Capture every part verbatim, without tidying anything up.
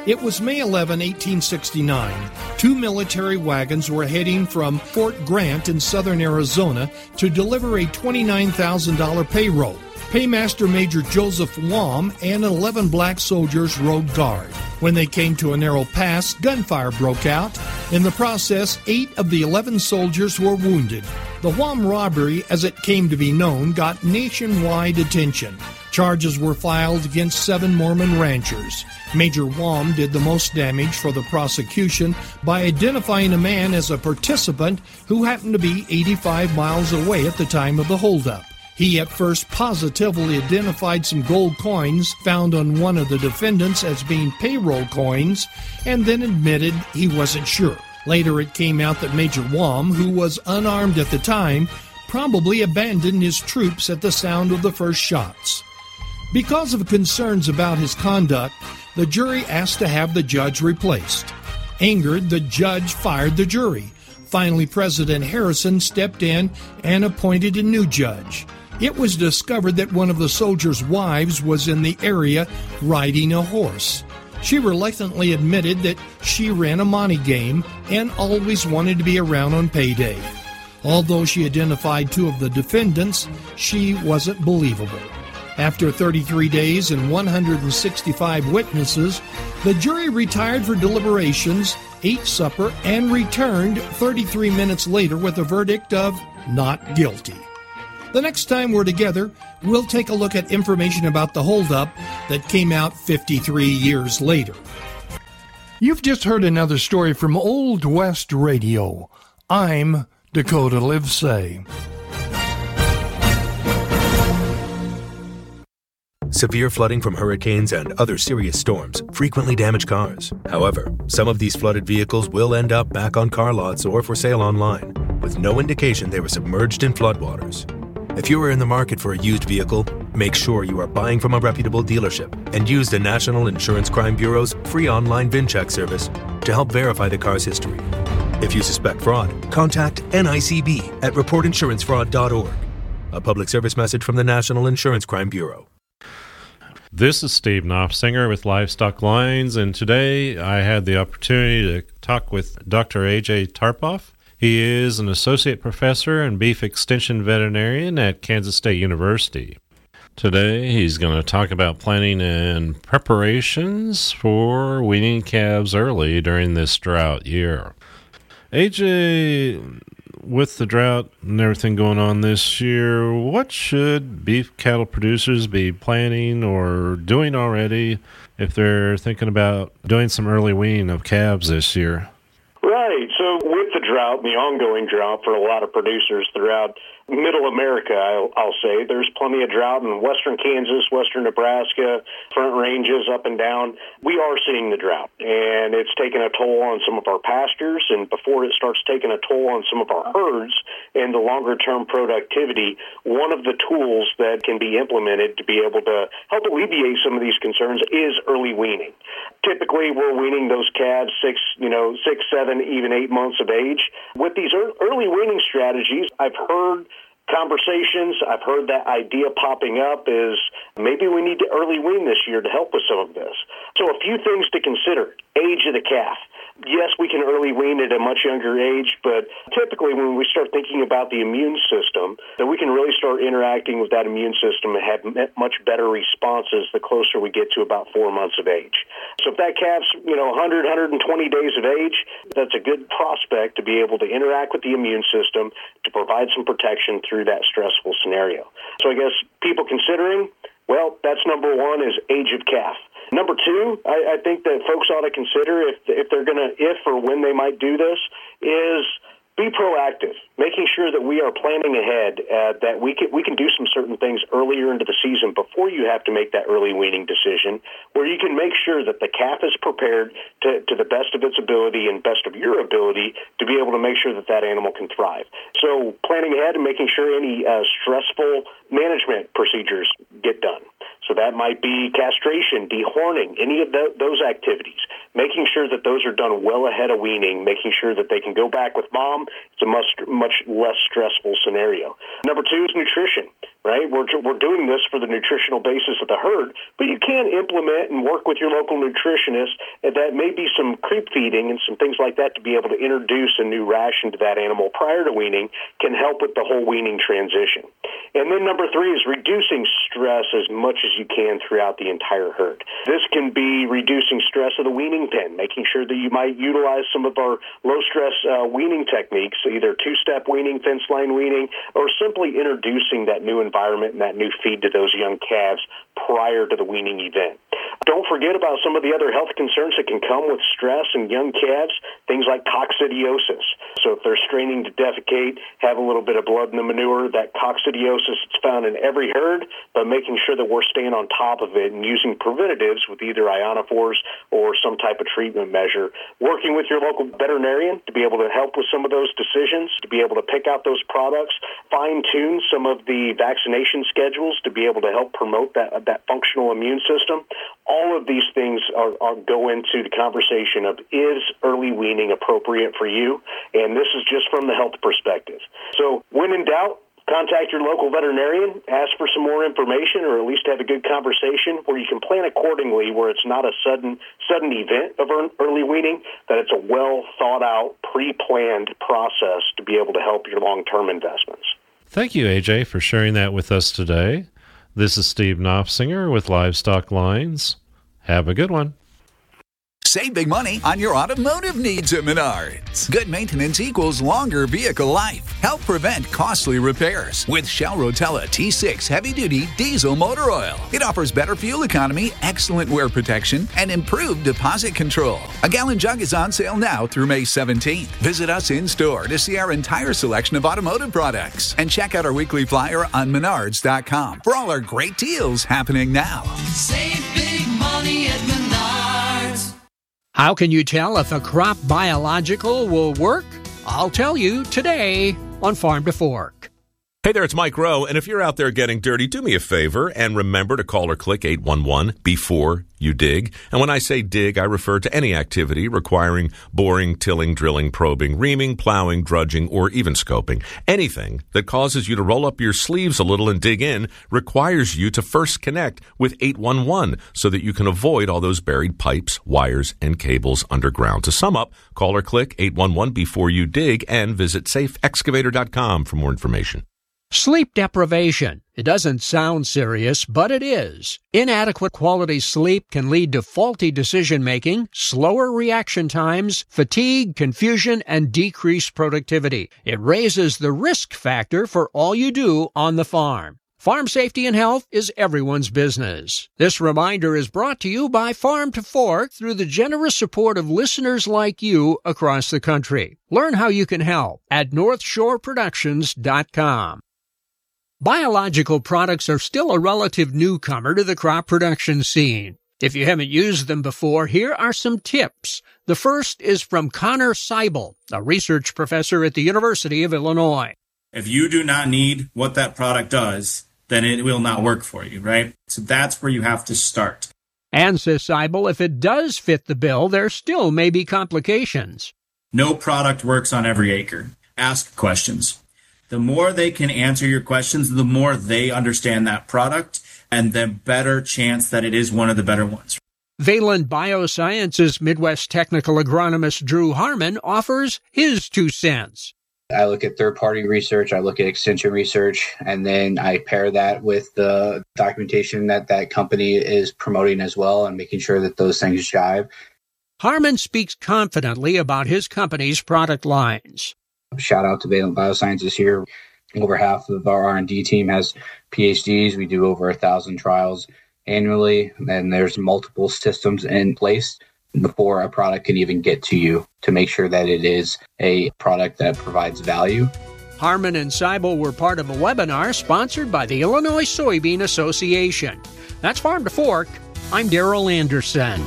It was May eleventh, eighteen sixty-nine. Two military wagons were heading from Fort Grant in southern Arizona to deliver a twenty-nine thousand dollars payroll. Paymaster Major Joseph Wam and eleven black soldiers rode guard. When they came to a narrow pass, gunfire broke out. In the process, eight of the eleven soldiers were wounded. The Wam robbery, as it came to be known, got nationwide attention. Charges were filed against seven Mormon ranchers. Major Wam did the most damage for the prosecution by identifying a man as a participant who happened to be eighty-five miles away at the time of the holdup. He at first positively identified some gold coins found on one of the defendants as being payroll coins, and then admitted he wasn't sure. Later it came out that Major Wam, who was unarmed at the time, probably abandoned his troops at the sound of the first shots. Because of concerns about his conduct, the jury asked to have the judge replaced. Angered, the judge fired the jury. Finally, President Harrison stepped in and appointed a new judge. It was discovered that one of the soldiers' wives was in the area riding a horse. She reluctantly admitted that she ran a monte game and always wanted to be around on payday. Although she identified two of the defendants, she wasn't believable. After thirty-three days and one hundred sixty-five witnesses, the jury retired for deliberations, ate supper, and returned thirty-three minutes later with a verdict of not guilty. The next time we're together, we'll take a look at information about the holdup that came out fifty-three years later. You've just heard another story from Old West Radio. I'm Dakota Livesay. Severe flooding from hurricanes and other serious storms frequently damage cars. However, some of these flooded vehicles will end up back on car lots or for sale online, with no indication they were submerged in floodwaters. If you are in the market for a used vehicle, make sure you are buying from a reputable dealership and use the National Insurance Crime Bureau's free online VIN check service to help verify the car's history. If you suspect fraud, contact N I C B at report insurance fraud dot org. A public service message from the National Insurance Crime Bureau. This is Steve Knopfsinger with Livestock Lines, and today I had the opportunity to talk with Doctor A J Tarpoff. He is an associate professor and beef extension veterinarian at Kansas State University. Today he's going to talk about planning and preparations for weaning calves early during this drought year. A J, with the drought and everything going on this year, what should beef cattle producers be planning or doing already if they're thinking about doing some early weaning of calves this year? Right. So with the drought, the ongoing drought for a lot of producers throughout Middle America, I'll, I'll say, there's plenty of drought in western Kansas, western Nebraska, front ranges up and down. We are seeing the drought, and it's taking a toll on some of our pastures, and before it starts taking a toll on some of our herds and the longer-term productivity, one of the tools that can be implemented to be able to help alleviate some of these concerns is early weaning. Typically, we're weaning those calves six, you know, six, seven, even eight months of age. With these early weaning strategies, I've heard conversations, I've heard that idea popping up is maybe we need to early wean this year to help with some of this. So a few things to consider. Age of the calf. Yes, we can early wean at a much younger age, but typically when we start thinking about the immune system, that we can really start interacting with that immune system and have much better responses the closer we get to about four months of age. So if that calf's, you know, one hundred, one hundred twenty days of age, that's a good prospect to be able to interact with the immune system to provide some protection through that stressful scenario. So I guess people considering, well, that's number one is age of calf. Number two, I, I think that folks ought to consider if if they're going to, if or when they might do this, is be proactive, making sure that we are planning ahead, uh, that we can we can do some certain things earlier into the season before you have to make that early weaning decision, where you can make sure that the calf is prepared to, to the best of its ability and best of your ability to be able to make sure that that animal can thrive. So planning ahead and making sure any uh, stressful management procedures get done. So that might be castration, dehorning, any of the, those activities. making sure that those are done well ahead of weaning, making sure that they can go back with mom. It's a much, much less stressful scenario. Number two is nutrition, right? We're, we're doing this for the nutritional basis of the herd, but you can implement and work with your local nutritionist, and that may be some creep feeding and some things like that to be able to introduce a new ration to that animal prior to weaning can help with the whole weaning transition. And then number three is reducing stress as much as you can throughout the entire herd. This can be reducing stress of the weaning pen, making sure that you might utilize some of our low-stress uh, weaning techniques, either two-step weaning, fence line weaning, or simply introducing that new environment and that new feed to those young calves prior to the weaning event. Don't forget about some of the other health concerns that can come with stress in young calves, things like coccidiosis. So if they're straining to defecate, have a little bit of blood in the manure, that coccidiosis is found in every herd, but making sure that we're staying on top of it and using preventatives with either ionophores or some type of treatment measure. Working with your local veterinarian to be able to help with some of those decisions, to be able to pick out those products, fine-tune some of the vaccination schedules to be able to help promote that, that functional immune system. All of these things are, are go into the conversation of, is early weaning appropriate for you? And this is just from the health perspective. So when in doubt, contact your local veterinarian, ask for some more information, or at least have a good conversation where you can plan accordingly, where it's not a sudden sudden event of early weaning, that it's a well thought out, pre-planned process to be able to help your long-term investments. Thank you, A J, for sharing that with us today. This is Steve Knopfsinger with Livestock Lines. Have a good one. Save big money on your automotive needs at Menards. Good maintenance equals longer vehicle life. Help prevent costly repairs with Shell Rotella T six heavy-duty diesel motor oil. It offers better fuel economy, excellent wear protection, and improved deposit control. A gallon jug is on sale now through May seventeenth. Visit us in-store to see our entire selection of automotive products. And check out our weekly flyer on menards dot com for all our great deals happening now. Save big money at Menards. How can you tell if a crop biological will work? I'll tell you today on Farm to Fork. Hey there, it's Mike Rowe, and if you're out there getting dirty, do me a favor and remember to call or click eight one one before you dig. And when I say dig, I refer to any activity requiring boring, tilling, drilling, probing, reaming, plowing, drudging, or even scoping. Anything that causes you to roll up your sleeves a little and dig in requires you to first connect with eight one one so that you can avoid all those buried pipes, wires, and cables underground. To sum up, call or click eight one one before you dig and visit safe excavator dot com for more information. Sleep deprivation. It doesn't sound serious, but it is. Inadequate quality sleep can lead to faulty decision-making, slower reaction times, fatigue, confusion, and decreased productivity. It raises the risk factor for all you do on the farm. Farm safety and health is everyone's business. This reminder is brought to you by Farm to Fork through the generous support of listeners like you across the country. Learn how you can help at north shore productions dot com. Biological products are still a relative newcomer to the crop production scene. If you haven't used them before, here are some tips. The first is from Connor Seibel, a research professor at the University of Illinois. If you do not need what that product does, then it will not work for you, right? So that's where you have to start. And, says Seibel, if it does fit the bill, there still may be complications. No product works on every acre. Ask questions. The more they can answer your questions, the more they understand that product, and the better chance that it is one of the better ones. Valent Biosciences Midwest technical agronomist Drew Harmon offers his two cents. I look at third-party research, I look at extension research, and then I pair that with the documentation that that company is promoting as well and making sure that those things jive. Harmon speaks confidently about his company's product lines. Shout out to Valent Biosciences here. Over half of our R and D team has P H Ds. We do over a thousand trials annually, and there's multiple systems in place before a product can even get to you to make sure that it is a product that provides value. Harmon and Seibel were part of a webinar sponsored by the Illinois Soybean Association. That's Farm to Fork. I'm Darrell Anderson.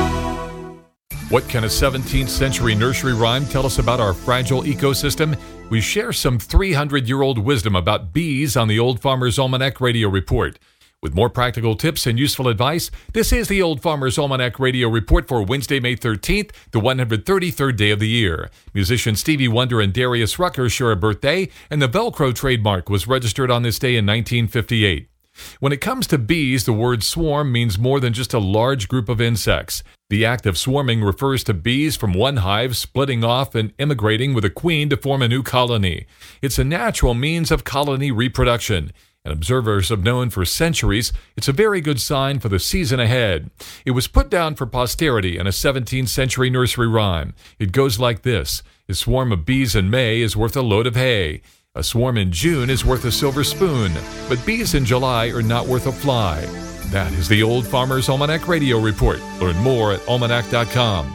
What can a seventeenth century nursery rhyme tell us about our fragile ecosystem? We share some three hundred year old wisdom about bees on the Old Farmer's Almanac radio report. With more practical tips and useful advice, this is the Old Farmer's Almanac Radio Report for Wednesday, May thirteenth, the one hundred thirty-third day of the year. Musician Stevie Wonder and Darius Rucker share a birthday, and the Velcro trademark was registered on this day in nineteen fifty-eight. When it comes to bees, the word swarm means more than just a large group of insects. The act of swarming refers to bees from one hive splitting off and immigrating with a queen to form a new colony. It's a natural means of colony reproduction, and observers have known for centuries it's a very good sign for the season ahead. It was put down for posterity in a seventeenth century nursery rhyme. It goes like this: a swarm of bees in May is worth a load of hay. A swarm in June is worth a silver spoon, but bees in July are not worth a fly. That is the Old Farmer's Almanac Radio Report. Learn more at almanac dot com.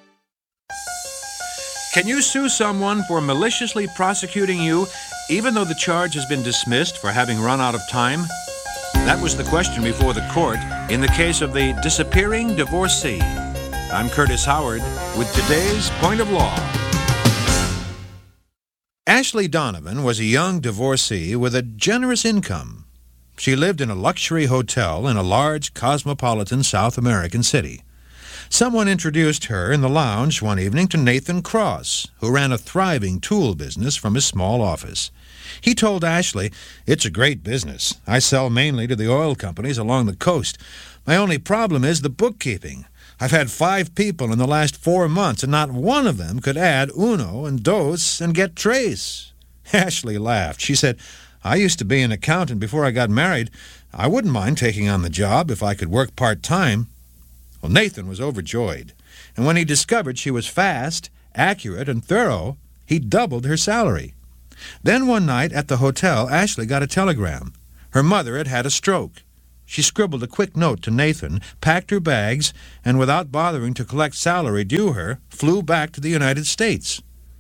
Can you sue someone for maliciously prosecuting you, even though the charge has been dismissed for having run out of time? That was the question before the court in the case of the disappearing divorcee. I'm Curtis Howard with today's Point of Law. Ashley Donovan was a young divorcee with a generous income. She lived in a luxury hotel in a large cosmopolitan South American city. Someone introduced her in the lounge one evening to Nathan Cross, who ran a thriving tool business from his small office. He told Ashley, "It's a great business. I sell mainly to the oil companies along the coast. My only problem is the bookkeeping. I've had five people in the last four months, and not one of them could add uno and dos and get tres." Ashley laughed. She said, "I used to be an accountant before I got married. I wouldn't mind taking on the job if I could work part-time." Well, Nathan was overjoyed, and when he discovered she was fast, accurate, and thorough, he doubled her salary. Then one night at the hotel, Ashley got a telegram. Her mother had had a stroke. She scribbled a quick note to Nathan, packed her bags, and without bothering to collect salary due her, flew back to the United States.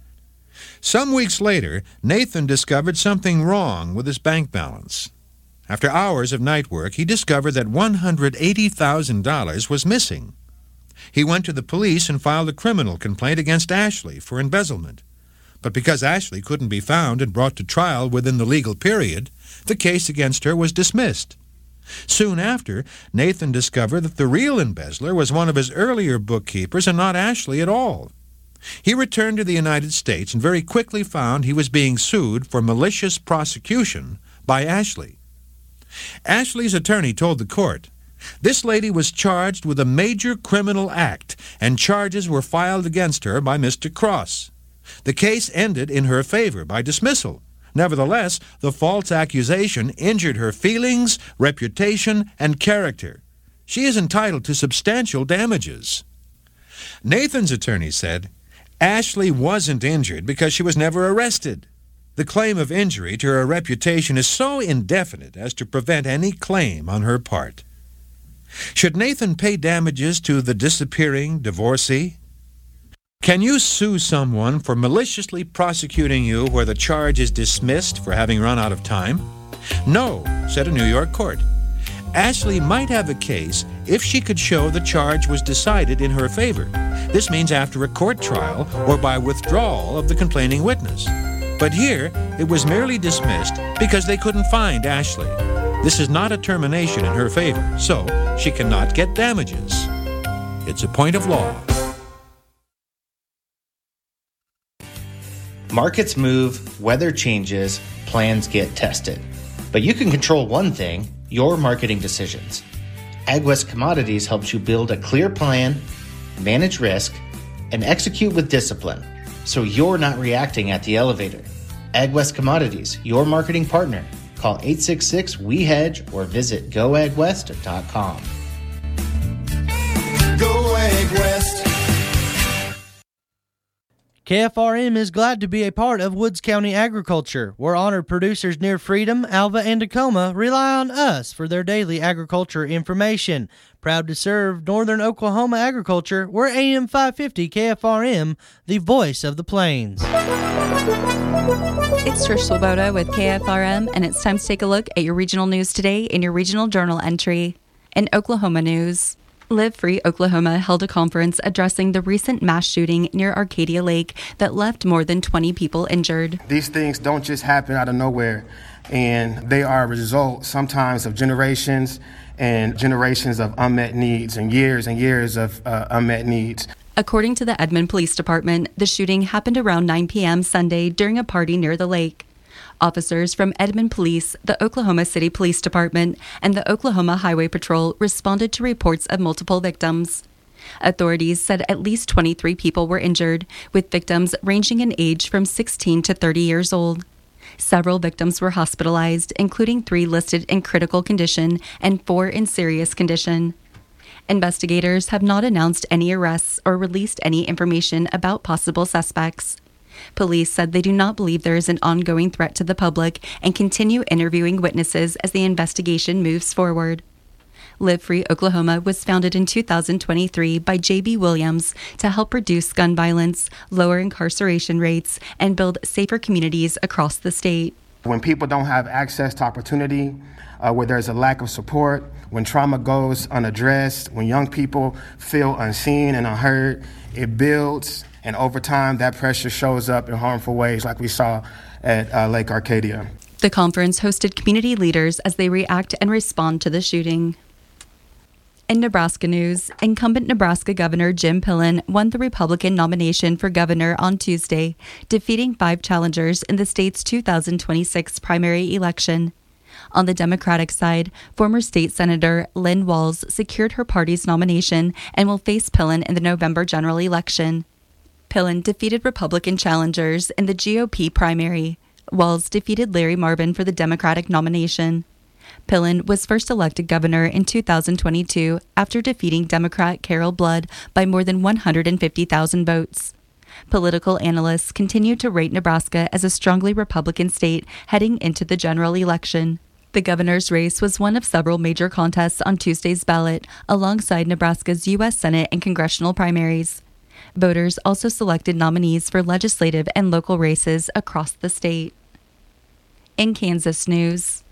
Some weeks later, Nathan discovered something wrong with his bank balance. After hours of night work, he discovered that one hundred eighty thousand dollars was missing. He went to the police and filed a criminal complaint against Ashley for embezzlement. But because Ashley couldn't be found and brought to trial within the legal period, the case against her was dismissed. Soon after, Nathan discovered that the real embezzler was one of his earlier bookkeepers and not Ashley at all. He returned to the United States and very quickly found he was being sued for malicious prosecution by Ashley. Ashley's attorney told the court, "This lady was charged with a major criminal act, and charges were filed against her by Mister Cross. The case ended in her favor by dismissal. Nevertheless, the false accusation injured her feelings, reputation, and character. She is entitled to substantial damages." Nathan's attorney said, "Ashley wasn't injured because she was never arrested. The claim of injury to her reputation is so indefinite as to prevent any claim on her part." Should Nathan pay damages to the disappearing divorcee? Can you sue someone for maliciously prosecuting you where the charge is dismissed for having run out of time? No, said a New York court. Ashley might have a case if she could show the charge was decided in her favor. This means after a court trial or by withdrawal of the complaining witness. But here, it was merely dismissed because they couldn't find Ashley. This is not a termination in her favor, so she cannot get damages. It's a point of law. Markets move, weather changes, plans get tested. But you can control one thing, your marketing decisions. AgWest Commodities helps you build a clear plan, manage risk, and execute with discipline, so you're not reacting at the elevator. AgWest Commodities, your marketing partner. Call eight six six, W E hedge or visit go ag west dot com. Go AgWest. K F R M is glad to be a part of Woods County Agriculture, where honored producers near Freedom, Alva, and Tacoma rely on us for their daily agriculture information. Proud to serve northern Oklahoma agriculture, we're A M five fifty K F R M, the voice of the plains. It's Trish Swoboda with K F R M, and it's time to take a look at your regional news today in your regional journal entry. In Oklahoma news, Live Free Oklahoma held a conference addressing the recent mass shooting near Arcadia Lake that left more than twenty people injured. These things don't just happen out of nowhere, and they are a result sometimes of generations and generations of unmet needs and years and years of uh, unmet needs. According to the Edmond Police Department, the shooting happened around nine p.m. Sunday during a party near the lake. Officers from Edmond Police, the Oklahoma City Police Department, and the Oklahoma Highway Patrol responded to reports of multiple victims. Authorities said at least twenty-three people were injured, with victims ranging in age from sixteen to thirty years old. Several victims were hospitalized, including three listed in critical condition and four in serious condition. Investigators have not announced any arrests or released any information about possible suspects. Police said they do not believe there is an ongoing threat to the public and continue interviewing witnesses as the investigation moves forward. Live Free Oklahoma was founded in two thousand twenty-three by J B. Williams to help reduce gun violence, lower incarceration rates, and build safer communities across the state. When people don't have access to opportunity, uh, where there's a lack of support, when trauma goes unaddressed, when young people feel unseen and unheard, it builds. And over time, that pressure shows up in harmful ways like we saw at uh, Lake Arcadia. The conference hosted community leaders as they react and respond to the shooting. In Nebraska news, incumbent Nebraska Governor Jim Pillen won the Republican nomination for governor on Tuesday, defeating five challengers in the state's two thousand twenty-six primary election. On the Democratic side, former state Senator Lynn Walz secured her party's nomination and will face Pillen in the November general election. Pillen defeated Republican challengers in the G O P primary. Walz defeated Larry Marvin for the Democratic nomination. Pillen was first elected governor in two thousand twenty-two after defeating Democrat Carol Blood by more than one hundred fifty thousand votes. Political analysts continue to rate Nebraska as a strongly Republican state heading into the general election. The governor's race was one of several major contests on Tuesday's ballot, alongside Nebraska's U S Senate and congressional primaries. Voters also selected nominees for legislative and local races across the state. In Kansas news,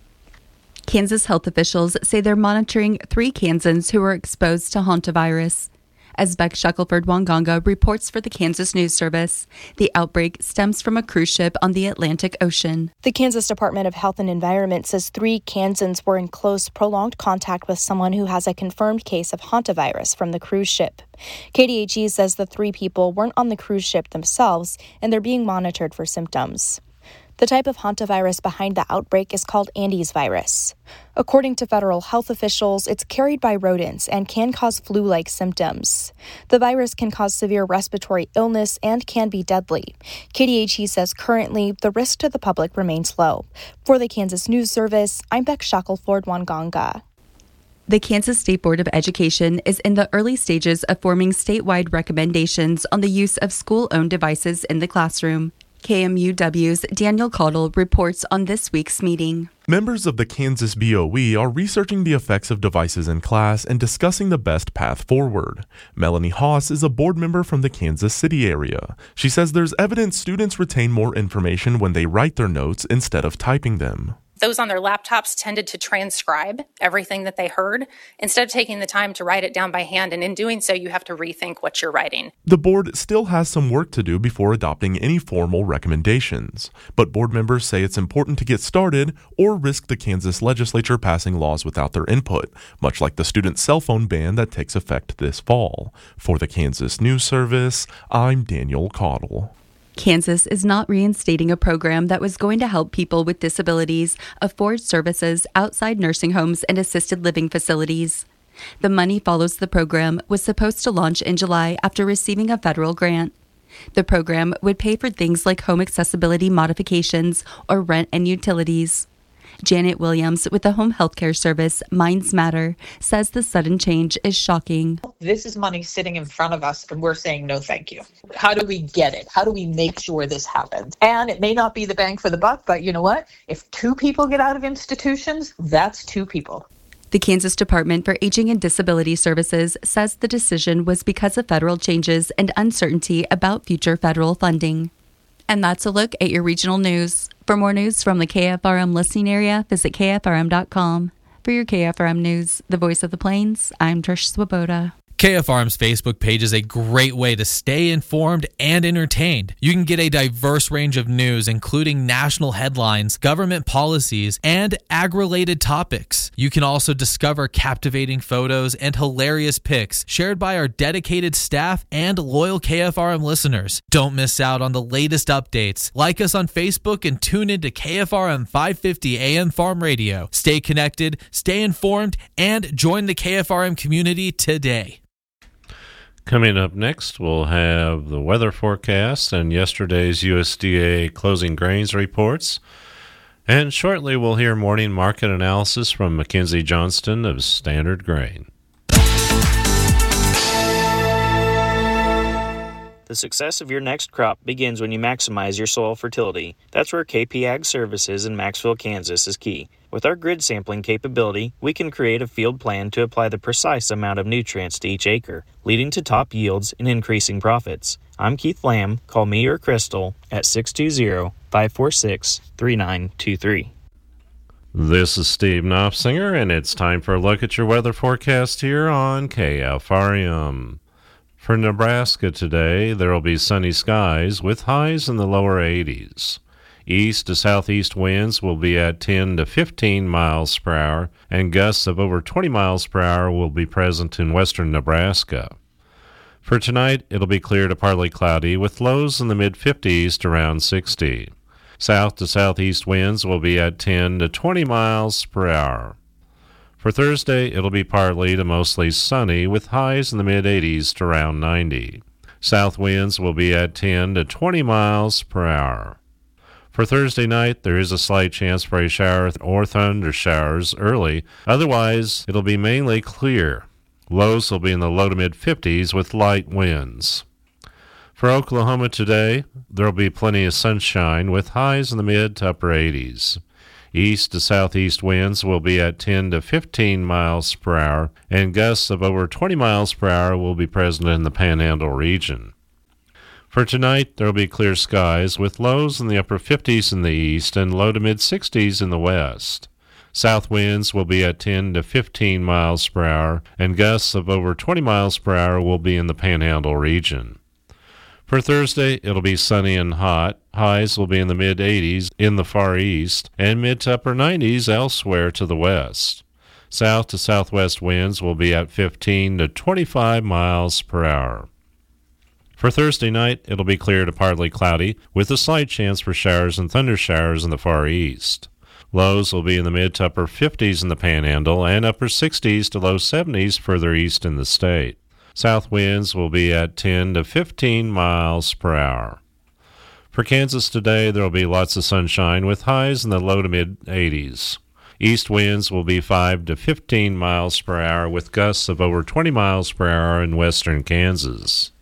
Kansas health officials say they're monitoring three Kansans who were exposed to hantavirus. As Beck Shackelford-Wanganga reports for the Kansas News Service, the outbreak stems from a cruise ship on the Atlantic Ocean. The Kansas Department of Health and Environment says three Kansans were in close, prolonged contact with someone who has a confirmed case of hantavirus from the cruise ship. K D H E says the three people weren't on the cruise ship themselves, and they're being monitored for symptoms. The type of hantavirus behind the outbreak is called Andes virus. According to federal health officials, it's carried by rodents and can cause flu-like symptoms. The virus can cause severe respiratory illness and can be deadly. K D H E says currently the risk to the public remains low. For the Kansas News Service, I'm Beck Shackelford-Wanganga. The Kansas State Board of Education is in the early stages of forming statewide recommendations on the use of school-owned devices in the classroom. K M U W's Daniel Caudle reports on this week's meeting. Members of the Kansas B O E are researching the effects of devices in class and discussing the best path forward. Melanie Haas is a board member from the Kansas City area. She says there's evidence students retain more information when they write their notes instead of typing them. Those on their laptops tended to transcribe everything that they heard instead of taking the time to write it down by hand. And in doing so, you have to rethink what you're writing. The board still has some work to do before adopting any formal recommendations. But board members say it's important to get started or risk the Kansas legislature passing laws without their input, much like the student cell phone ban that takes effect this fall. For the Kansas News Service, I'm Daniel Caudle. Kansas is not reinstating a program that was going to help people with disabilities afford services outside nursing homes and assisted living facilities. The Money Follows the program was supposed to launch in July after receiving a federal grant. The program would pay for things like home accessibility modifications or rent and utilities. Janet Williams with the home health care service Minds Matter says the sudden change is shocking. This is money sitting in front of us and we're saying no thank you. How do we get it? How do we make sure this happens? And it may not be the bang for the buck, but you know what? If two people get out of institutions, that's two people. The Kansas Department for Aging and Disability Services says the decision was because of federal changes and uncertainty about future federal funding. And that's a look at your regional news. For more news from the K F R M listening area, visit K F R M dot com. For your K F R M News, the voice of the Plains, I'm Trish Swoboda. K F R M's Facebook page is a great way to stay informed and entertained. You can get a diverse range of news, including national headlines, government policies, and ag-related topics. You can also discover captivating photos and hilarious pics shared by our dedicated staff and loyal K F R M listeners. Don't miss out on the latest updates. Like us on Facebook and tune into K F R M five fifty A M Farm Radio. Stay connected, stay informed, and join the K F R M community today. Coming up next, we'll have the weather forecast and yesterday's U S D A closing grains reports. And shortly, we'll hear morning market analysis from Mackenzie Johnston of Standard Grain. The success of your next crop begins when you maximize your soil fertility. That's where K P Ag Services in Maxville, Kansas is key. With our grid sampling capability, we can create a field plan to apply the precise amount of nutrients to each acre, leading to top yields and increasing profits. I'm Keith Lamb. Call me or Crystal at six two zero, five four six, three nine two three. This is Steve Knopfsinger, and it's time for a look at your weather forecast here on K F R M. For Nebraska today, there will be sunny skies with highs in the lower eighties. East to southeast winds will be at ten to fifteen miles per hour, and gusts of over twenty miles per hour will be present in western Nebraska. For tonight, it'll be clear to partly cloudy with lows in the mid-fifties to around sixty. South to southeast winds will be at ten to twenty miles per hour. For Thursday, it'll be partly to mostly sunny with highs in the mid-eighties to around ninety. South winds will be at ten to twenty miles per hour. For Thursday night, there is a slight chance for a shower or thunder showers early. Otherwise, it'll be mainly clear. Lows will be in the low to mid-fifties with light winds. For Oklahoma today, there will be plenty of sunshine with highs in the mid to upper eighties. East to southeast winds will be at ten to fifteen miles per hour, and gusts of over twenty miles per hour will be present in the Panhandle region. For tonight, there will be clear skies with lows in the upper fifties in the east and low to mid-sixties in the west. South winds will be at ten to fifteen miles per hour, and gusts of over twenty miles per hour will be in the Panhandle region. For Thursday, it'll be sunny and hot. Highs will be in the mid-eighties in the far east and mid to upper nineties elsewhere to the west. South to southwest winds will be at fifteen to twenty-five miles per hour. For Thursday night, it'll be clear to partly cloudy, with a slight chance for showers and thunder showers in the far east. Lows will be in the mid to upper fifties in the Panhandle and upper sixties to low seventies further east in the state. South winds will be at ten to fifteen miles per hour. For Kansas today, there will be lots of sunshine with highs in the low to mid-eighties. East winds will be five to fifteen miles per hour with gusts of over twenty miles per hour in western Kansas.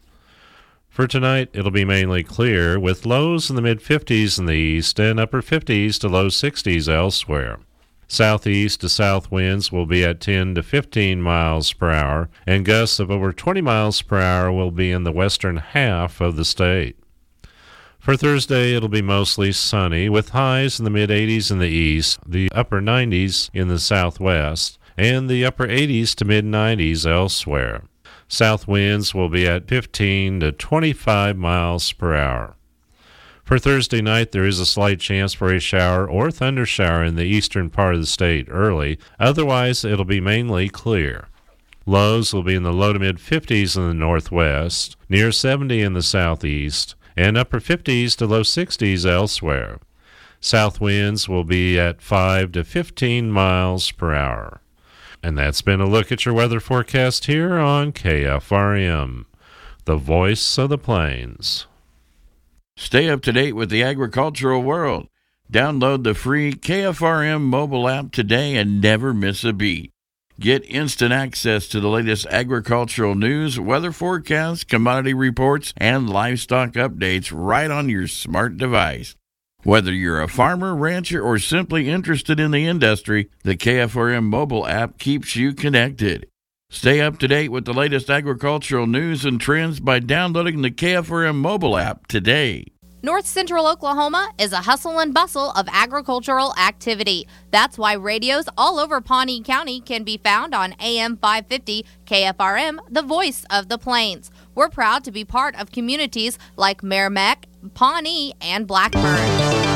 For tonight, it'll be mainly clear, with lows in the mid-fifties in the east and upper fifties to low sixties elsewhere. Southeast to south winds will be at ten to fifteen miles per hour, and gusts of over twenty miles per hour will be in the western half of the state. For Thursday, it'll be mostly sunny, with highs in the mid-eighties in the east, the upper nineties in the southwest, and the upper eighties to mid-nineties elsewhere. South winds will be at fifteen to twenty-five miles per hour. For Thursday night, there is a slight chance for a shower or thunder shower in the eastern part of the state early. Otherwise, it'll be mainly clear. Lows will be in the low to mid-fifties in the northwest, near seventy in the southeast, and upper fifties to low sixties elsewhere. South winds will be at five to fifteen miles per hour. And that's been a look at your weather forecast here on K F R M, the voice of the plains. Stay up to date with the agricultural world. Download the free K F R M mobile app today and never miss a beat. Get instant access to the latest agricultural news, weather forecasts, commodity reports, and livestock updates right on your smart device. Whether you're a farmer, rancher, or simply interested in the industry, the K F R M mobile app keeps you connected. Stay up to date with the latest agricultural news and trends by downloading the K F R M mobile app today. North Central Oklahoma is a hustle and bustle of agricultural activity. That's why radios all over Pawnee County can be found on A M five fifty K F R M, the voice of the plains. We're proud to be part of communities like Merrimack, Pawnee, and Blackburn.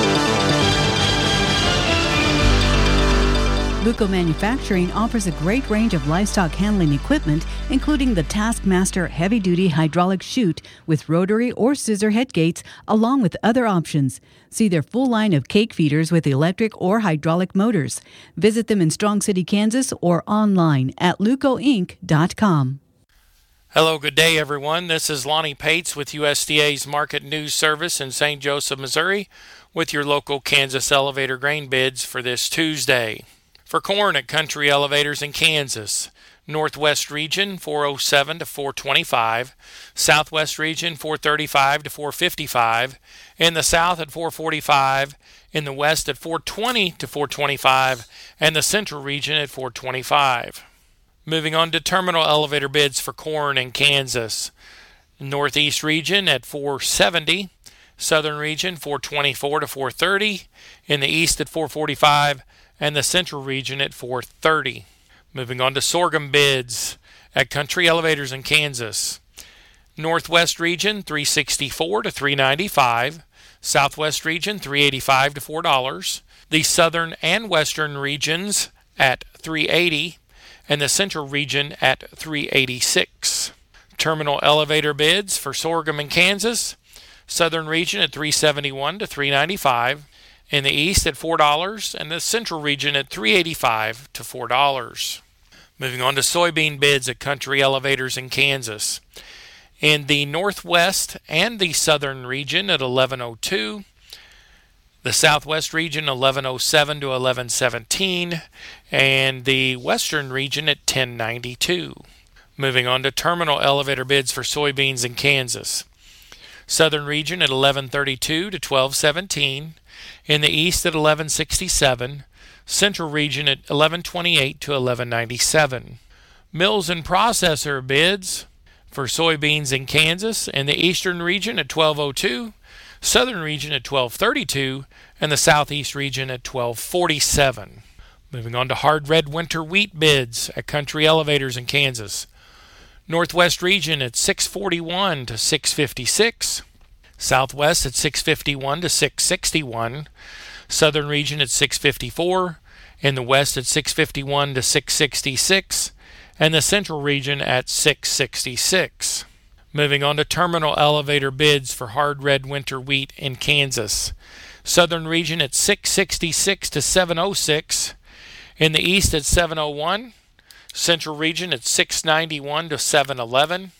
Luco Manufacturing offers a great range of livestock handling equipment, including the Taskmaster heavy-duty hydraulic chute with rotary or scissor head gates, along with other options. See their full line of cake feeders with electric or hydraulic motors. Visit them in Strong City, Kansas, or online at luco inc dot com. Hello, good day, everyone. This is Lonnie Pates with U S D A's Market News Service in Saint Joseph, Missouri, with your local Kansas elevator grain bids for this Tuesday. For corn at Country Elevators in Kansas, Northwest Region four oh seven to four twenty-five, Southwest Region four thirty-five to four fifty-five, in the South at four forty-five, in the West at four twenty to four twenty-five, and the Central Region at four twenty-five. Moving on to terminal elevator bids for corn in Kansas, Northeast Region at four seventy, Southern Region four twenty-four to four thirty, in the East at four forty-five, and the Central Region at four thirty. Moving on to sorghum bids at Country Elevators in Kansas. Northwest Region three sixty-four to three ninety-five, Southwest Region three eighty-five to four dollars, the Southern and Western Regions at three eighty, and the Central Region at three eighty-six. Terminal elevator bids for sorghum in Kansas. Southern Region at three seventy-one to three ninety-five, in the East at four dollars, and the Central Region at three eighty-five to four dollars. Moving on to soybean bids at Country Elevators in Kansas. In the Northwest and the Southern Region at eleven oh two, the Southwest Region eleven oh seven to eleven seventeen, and the Western Region at ten ninety-two. Moving on to terminal elevator bids for soybeans in Kansas. Southern Region at eleven thirty-two to twelve seventeen, in the East at eleven sixty-seven, Central Region at eleven twenty-eight to eleven ninety-seven. Mills and processor bids for soybeans in Kansas, in the Eastern Region at twelve oh two, Southern Region at twelve thirty-two, and the Southeast Region at twelve forty-seven. Moving on to hard red winter wheat bids at Country Elevators in Kansas. Northwest Region at six forty-one to six fifty-six, Southwest at six fifty-one to six sixty-one, Southern Region at six fifty-four, in the West at six fifty-one to six sixty-six, and the Central Region at six sixty-six. Moving on to terminal elevator bids for hard red winter wheat in Kansas. Southern Region at six sixty-six to seven oh six, in the East at seven oh one, Central Region at six ninety-one to seven eleven,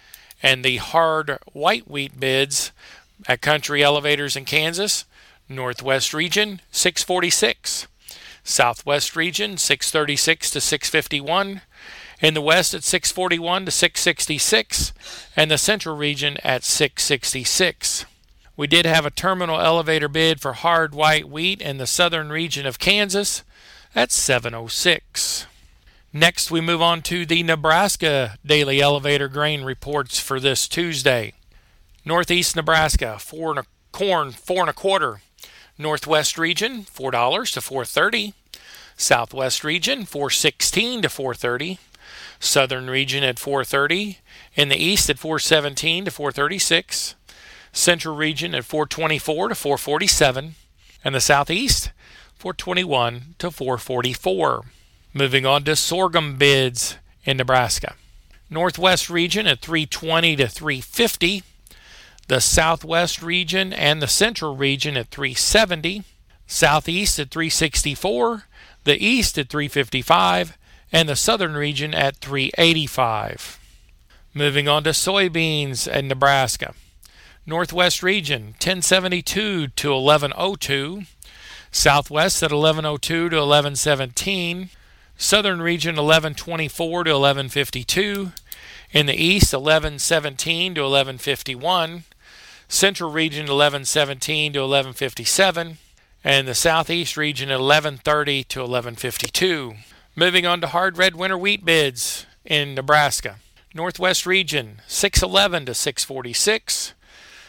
and the hard white wheat bids at Country Elevators in Kansas. Northwest Region six forty-six, Southwest Region six thirty-six to six fifty-one, in the West at six forty-one to six sixty-six, and the Central Region at six sixty-six. We did have a terminal elevator bid for hard white wheat in the Southern Region of Kansas at seven oh six. Next, we move on to the Nebraska Daily Elevator Grain Reports for this Tuesday. Northeast Nebraska, four and a, corn, four and a quarter. Northwest Region, four dollars to four thirty. Southwest Region, four sixteen to four thirty. Southern Region at four thirty. In the East at four seventeen to four thirty-six. Central Region at four twenty-four to four forty-seven. And the Southeast, four twenty-one to four forty-four. Moving on to sorghum bids in Nebraska. Northwest Region at three twenty to three fifty. The Southwest Region and the Central Region at three seventy. Southeast at three sixty-four. The East at three fifty-five. And the Southern Region at three eighty-five. Moving on to soybeans in Nebraska. Northwest Region ten seventy-two to eleven oh two. Southwest at eleven oh two to eleven seventeen. Southern Region eleven twenty-four to eleven fifty-two. In the East eleven seventeen to eleven fifty-one. Central Region eleven seventeen to eleven fifty-seven. And the Southeast Region eleven thirty to eleven fifty-two. Moving on to hard red winter wheat bids in Nebraska. Northwest Region six eleven to six forty-six.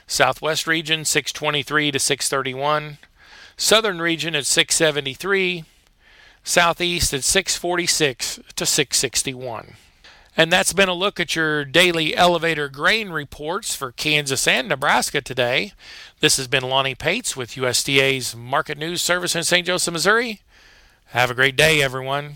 Southwest region six twenty-three to six thirty-one. Southern region at six seventy-three. Southeast at six forty-six to six sixty-one. And that's been a look at your daily elevator grain reports for Kansas and Nebraska today. This has been Lonnie Pates with U S D A's Market News Service in Saint Joseph, Missouri. Have a great day, everyone.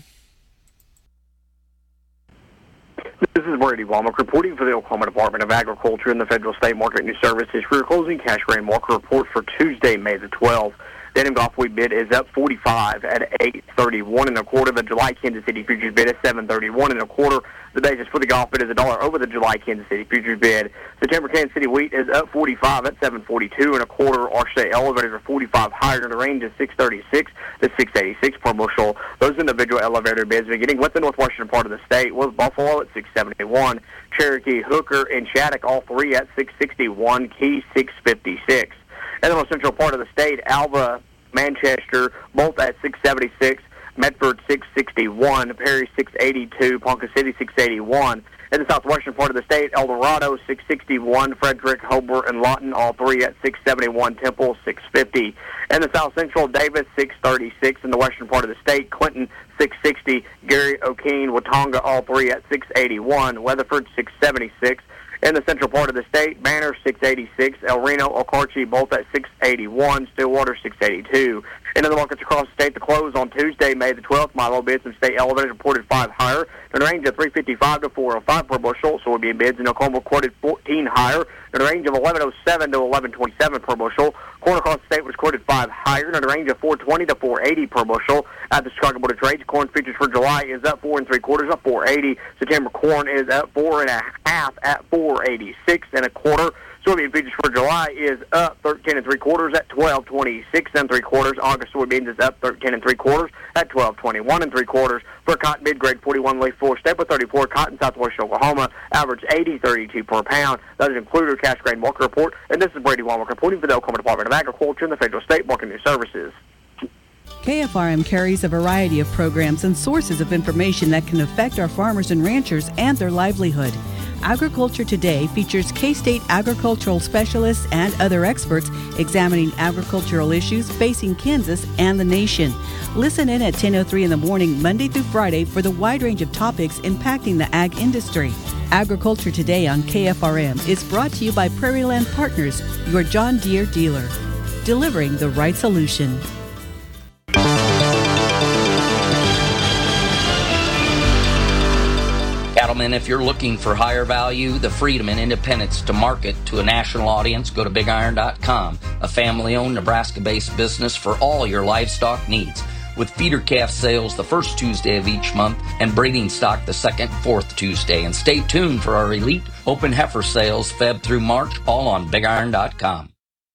This is Brady Womack reporting for the Oklahoma Department of Agriculture and the Federal State Market News Services for your closing cash grain market report for Tuesday, May the twelfth. The Denham Gulf wheat bid is up forty-five at eight thirty-one and a quarter. The July Kansas City futures bid is seven thirty-one and a quarter. The basis for the Gulf bid is a dollar over the July Kansas City futures bid. September Kansas City wheat is up forty-five at seven forty-two and a quarter. Our state elevators are forty-five higher in the range of six thirty-six to six eighty-six per bushel. Those individual elevator bids beginning with the northwestern part of the state was Buffalo at six seventy-one, Cherokee, Hooker, and Shattuck all three at six sixty-one, Key six fifty-six. In the most central part of the state, Alva, Manchester, both at six seventy-six, Medford six sixty-one, Perry six eighty-two, Ponca City six eighty-one. In the southwestern part of the state, El Dorado six sixty-one, Frederick, Hobart, and Lawton all three at six seventy-one, Temple six fifty. In the south central, Davis six thirty-six. In the western part of the state, Clinton six sixty, Gary, O'Keene, Watonga all three at six eighty-one, Weatherford six seventy-six. In the central part of the state, Banner six eighty-six, El Reno, Okarche both at six eighty-one, Stillwater six eighty-two. In other markets across the state, the close on Tuesday, May the twelfth, my low bids and state elevators reported five higher in the range of three fifty-five to four oh five per bushel. Soybean bids in Oklahoma quoted fourteen higher in the range of eleven oh seven to eleven twenty-seven per bushel. Corn across the state was quoted five higher in the range of four twenty to four eighty per bushel. At the Chicago Board of Trade, corn futures for July is up four and three quarters, up four eighty. September corn is up four and a half at four eighty-six and a quarter. Soybean futures for July is up thirteen and three quarters at twelve twenty-six and three quarters. August soybeans is up thirteen and three quarters at twelve twenty-one and three quarters. For cotton mid grade forty-one leaf four staple thirty-four cotton southwest Oklahoma average eighty thirty-two per pound. That is included our cash grain market report. And this is Brady Womack reporting for the Oklahoma Department of Agriculture and the Federal State Market News Services. K F R M carries a variety of programs and sources of information that can affect our farmers and ranchers and their livelihood. Agriculture Today features K-State agricultural specialists and other experts examining agricultural issues facing Kansas and the nation. Listen in at ten oh three in the morning, Monday through Friday, for the wide range of topics impacting the ag industry. Agriculture Today on K F R M is brought to you by Prairie Land Partners, your John Deere dealer, delivering the right solution. Cattlemen, if you're looking for higher value, the freedom and independence to market to a national audience, go to big iron dot com, a family-owned Nebraska-based business for all your livestock needs. With feeder calf sales the first Tuesday of each month and breeding stock the second, fourth Tuesday. And stay tuned for our elite open heifer sales February through March, all on big iron dot com.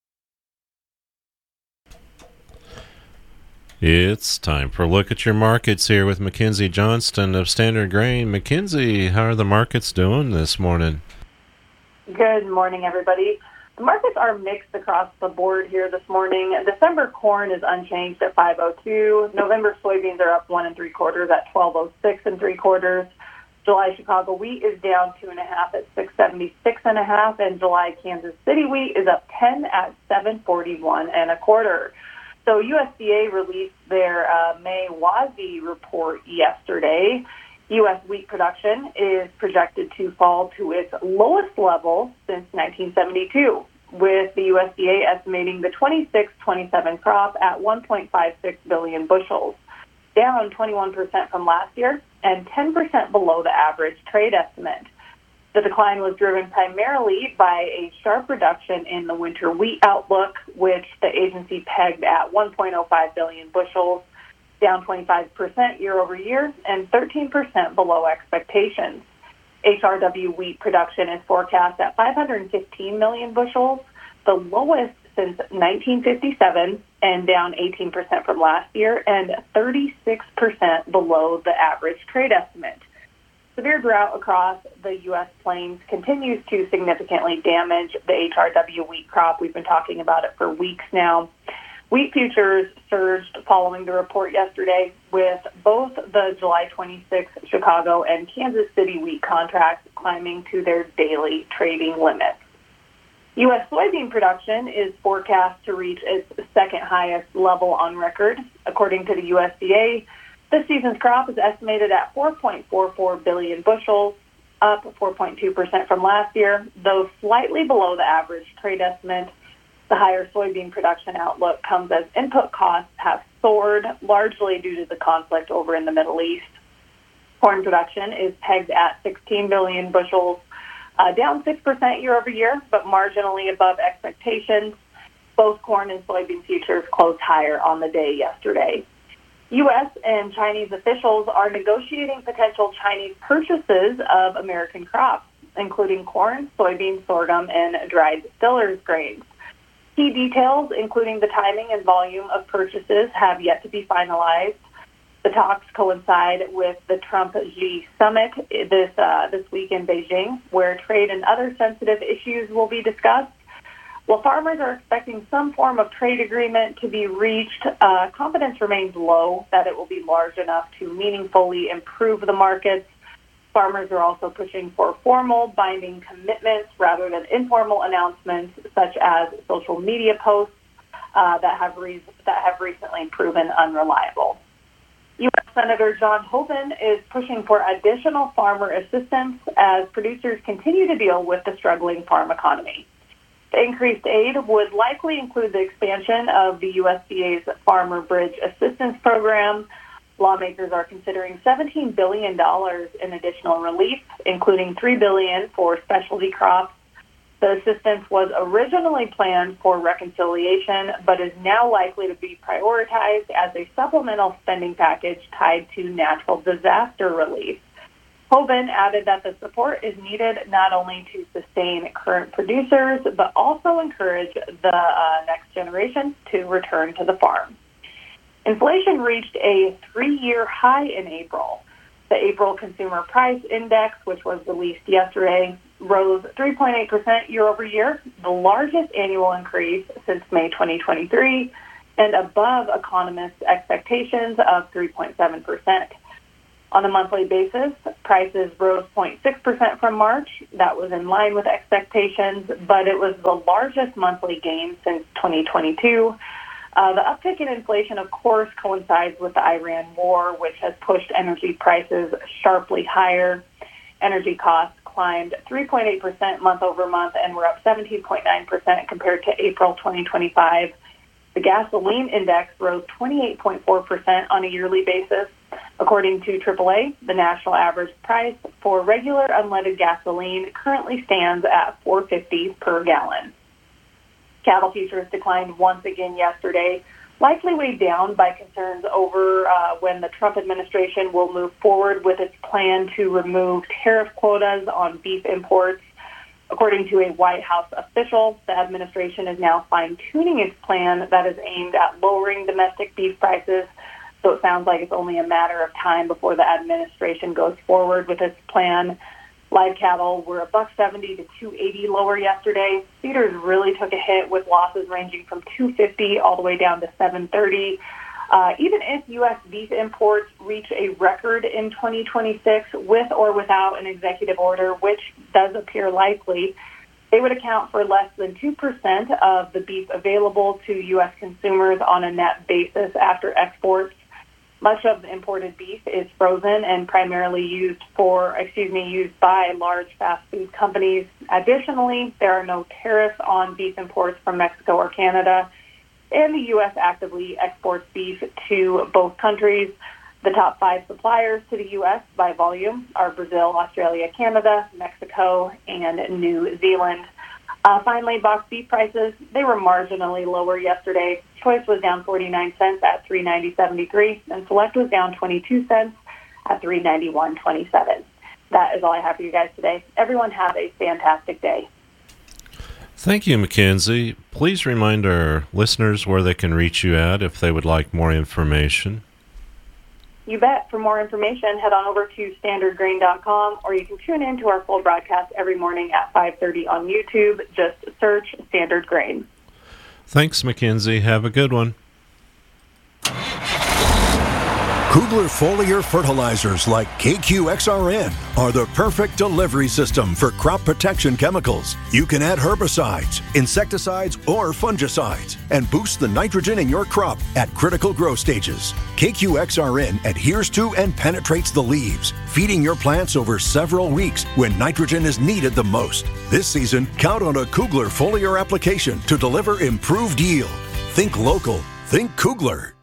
It's time for a look at your markets here with Mackenzie Johnston of Standard Grain. Mackenzie, how are the markets doing this morning? Good morning, everybody. The markets are mixed across the board here this morning. December corn is unchanged at five oh two. November soybeans are up one and three quarters at twelve oh six and three quarters. July Chicago wheat is down two and a half at six seventy-six and a half, and July Kansas City wheat is up ten at seven forty-one and a quarter. So U S D A released their uh, May WASDE report yesterday. U S wheat production is projected to fall to its lowest level since nineteen seventy-two, with the U S D A estimating the twenty-six twenty-seven crop at one point five six billion bushels, down twenty-one percent from last year and ten percent below the average trade estimate. The decline was driven primarily by a sharp reduction in the winter wheat outlook, which the agency pegged at one point oh five billion bushels, down twenty-five percent year over year and thirteen percent below expectations. H R W wheat production is forecast at five hundred fifteen million bushels, the lowest since nineteen fifty-seven, and down eighteen percent from last year and thirty-six percent below the average trade estimate. Severe drought across the U S plains continues to significantly damage the H R W wheat crop. We've been talking about it for weeks now. Wheat futures surged following the report yesterday, with both the July twenty-sixth Chicago and Kansas City wheat contracts climbing to their daily trading limits. U S soybean production is forecast to reach its second highest level on record. According to the U S D A, this season's crop is estimated at four point four four billion bushels, up four point two percent from last year, though slightly below the average trade estimate. The higher soybean production outlook comes as input costs have soared, largely due to the conflict over in the Middle East. Corn production is pegged at sixteen billion bushels, uh, down six percent year over year, but marginally above expectations. Both corn and soybean futures closed higher on the day yesterday. U S and Chinese officials are negotiating potential Chinese purchases of American crops, including corn, soybeans, sorghum, and dried distillers grains. Key details, including the timing and volume of purchases, have yet to be finalized. The talks coincide with the Trump-Xi summit this uh, this week in Beijing, where trade and other sensitive issues will be discussed. While farmers are expecting some form of trade agreement to be reached, uh, confidence remains low that it will be large enough to meaningfully improve the markets. Farmers are also pushing for formal, binding commitments rather than informal announcements, such as social media posts uh, that have re- that have recently proven unreliable. U S Senator John Hoeven is pushing for additional farmer assistance as producers continue to deal with the struggling farm economy. The increased aid would likely include the expansion of the U S D A's Farmer Bridge Assistance Program. Lawmakers are considering seventeen billion dollars in additional relief, including three billion dollars for specialty crops. The assistance was originally planned for reconciliation, but is now likely to be prioritized as a supplemental spending package tied to natural disaster relief. Hoeven added that the support is needed not only to sustain current producers, but also encourage the uh, next generation to return to the farm. Inflation reached a three-year high in April. The April Consumer Price Index, which was released yesterday, rose three point eight percent year over year, the largest annual increase since May twenty twenty-three, and above economists' expectations of three point seven percent. On a monthly basis, prices rose zero point six percent from March. That was in line with expectations, but it was the largest monthly gain since twenty twenty-two. Uh, the uptick in inflation, of course, coincides with the Iran war, which has pushed energy prices sharply higher. Energy costs climbed three point eight percent month over month and were up seventeen point nine percent compared to April twenty twenty-five. The gasoline index rose twenty-eight point four percent on a yearly basis. According to triple A, the national average price for regular unleaded gasoline currently stands at four dollars and fifty cents per gallon. Cattle futures declined once again yesterday, likely weighed down by concerns over uh, when the Trump administration will move forward with its plan to remove tariff quotas on beef imports. According to a White House official, the administration is now fine-tuning its plan that is aimed at lowering domestic beef prices. So it sounds like it's only a matter of time before the administration goes forward with its plan. Live cattle were a buck seventy to two eighty lower yesterday. Feeders really took a hit with losses ranging from two fifty all the way down to seven thirty. Uh, even if U S beef imports reach a record in twenty twenty-six with or without an executive order, which does appear likely, they would account for less than two percent of the beef available to U S consumers on a net basis after exports. Much of the imported beef is frozen and primarily used for, excuse me, used by large fast food companies. Additionally, there are no tariffs on beef imports from Mexico or Canada, and the U S actively exports beef to both countries. The top five suppliers to the U S by volume are Brazil, Australia, Canada, Mexico, and New Zealand. Uh, finally, boxed beef prices, they were marginally lower yesterday. Choice was down forty-nine cents at three ninety seventy-three, and Select was down twenty-two cents at three ninety-one twenty-seven. That is all I have for you guys today. Everyone have a fantastic day. Thank you, Mackenzie. Please remind our listeners where they can reach you at if they would like more information. You bet. For more information, head on over to standard grain dot com, or you can tune in to our full broadcast every morning at five thirty on YouTube. Just search Standard Grain. Thanks, Mackenzie. Have a good one. Kugler foliar fertilizers like K Q X R N are the perfect delivery system for crop protection chemicals. You can add herbicides, insecticides, or fungicides and boost the nitrogen in your crop at critical growth stages. K Q X R N adheres to and penetrates the leaves, feeding your plants over several weeks when nitrogen is needed the most. This season, count on a Kugler foliar application to deliver improved yield. Think local. Think Kugler.